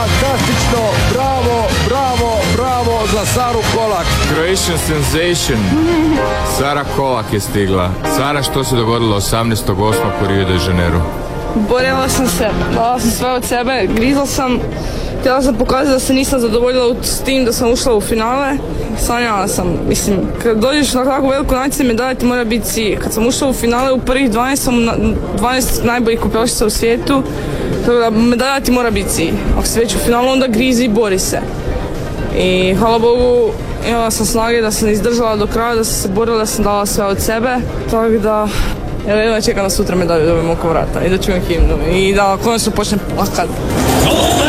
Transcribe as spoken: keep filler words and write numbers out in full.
Fantastično, bravo, bravo, bravo za Saru Kolak. Croatian sensation. Sara Kolak je stigla. Sara, što se dogodilo osamnaestog osmog u Rio de Janeiro? Borila sam se, dala sam sve od sebe, grizla sam, htjela sam pokazati da se nisam zadovoljila s tim da sam ušla u finale. Sanjala sam, mislim, kad dođeš na tako veliku natjecanje medalja ti mora biti cilj. Kad sam ušla u finale u prvih dvanaest, sam dvanaest najboljih kupačica u svijetu, tako da medalja ti mora biti cilj. Ako si već u finalu onda grizi i bori se. I hvala Bogu imala sam snage da sam izdržala do kraja, da sam se borila, da sam dala sve od sebe, tako da evo jedva čekam da sutra medalju dobijem oko vrata i da čujem himnu i da konačno počnem plakat.